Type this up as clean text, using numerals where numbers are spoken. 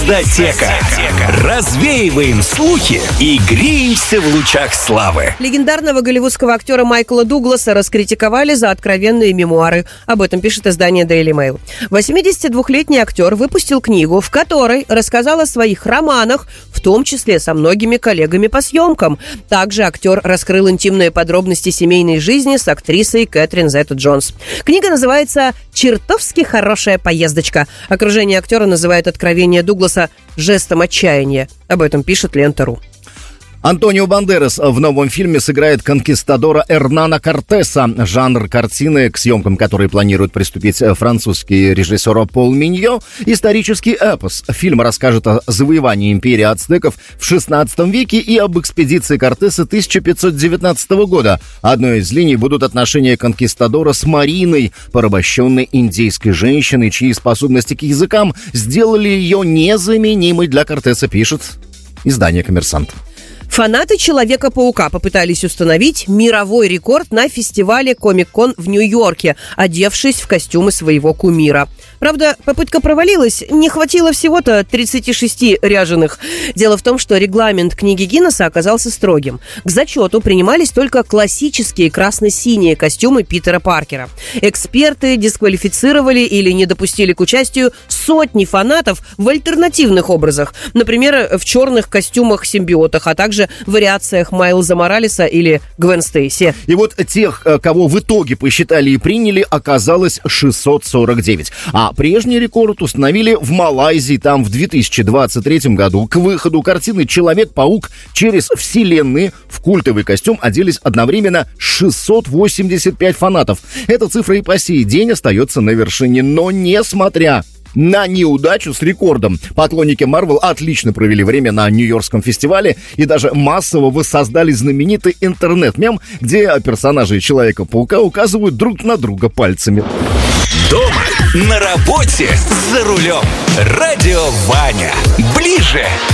Звездотека. Развеиваем слухи и греемся в лучах славы. Легендарного голливудского актера Майкла Дугласа раскритиковали за откровенные мемуары. Об этом пишет издание Daily Mail. 82-летний актер выпустил книгу, в которой рассказал о своих романах, в том числе со многими коллегами по съемкам. Также актер раскрыл интимные подробности семейной жизни с актрисой Кэтрин Зета-Джонс. Книга называется «Чертовски хорошая поездочка». Окружение актера называет откровение Дугласа жестом отчаяния. Об этом пишет Лента.ру. Антонио Бандерас в новом фильме сыграет конкистадора Эрнана Кортеса. Жанр картины, к съемкам которой планирует приступить французский режиссер Пол Миньо, исторический эпос. Фильм расскажет о завоевании империи ацтеков в XVI веке и об экспедиции Кортеса 1519 года. Одной из линий будут отношения конкистадора с Мариной, порабощенной индейской женщиной, чьи способности к языкам сделали ее незаменимой для Кортеса, пишет издание «Коммерсант». Фанаты Человека-паука попытались установить мировой рекорд на фестивале Комик-кон в Нью-Йорке, одевшись в костюмы своего кумира. Правда, попытка провалилась, не хватило всего-то 36 ряженых. Дело в том, что регламент книги Гиннесса оказался строгим. К зачету принимались только классические красно-синие костюмы Питера Паркера. Эксперты дисквалифицировали или не допустили к участию сотни фанатов в альтернативных образах. Например, в черных костюмах-симбиотах, а также в вариациях Майлза Моралеса или Гвен Стейси. И вот тех, кого в итоге посчитали и приняли, оказалось 649. А прежний рекорд установили в Малайзии. Там в 2023 году к выходу картины «Человек-паук через вселенные» в культовый костюм оделись одновременно 685 фанатов. Эта цифра и по сей день остается на вершине. Но несмотря на неудачу с рекордом, поклонники Марвел отлично провели время на Нью-Йоркском фестивале и даже массово воссоздали знаменитый интернет-мем, где персонажи Человека-паука указывают друг на друга пальцами. Дома, на работе, за рулем. Радио Ваня. Ближе